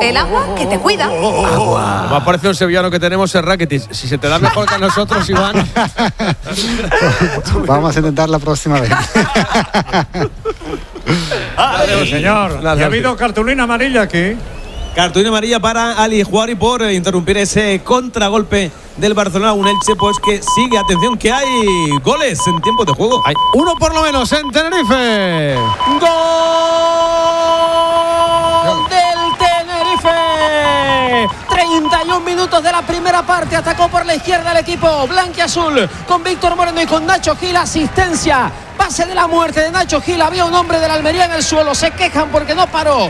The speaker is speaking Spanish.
el agua que te cuida. Agua. Me ha parecido un sevillano que tenemos en Rakitic. Si se te da mejor que a nosotros, Iván. Vamos a intentar la próxima vez. Señor, ¿ha habido cartulina amarilla aquí? Cartulina amarilla para Ali Juari por interrumpir ese contragolpe del Barcelona. Un Elche pues que sigue, atención, que hay goles en tiempo de juego. Hay uno por lo menos en Tenerife. ¡Gol del Tenerife! 31 minutos de la primera parte. Atacó por la izquierda el equipo blanquiazul con Víctor Moreno y con Nacho Gil. Asistencia, pase de la muerte de Nacho Gil. Había un hombre de la Almería en el suelo. Se quejan porque no paró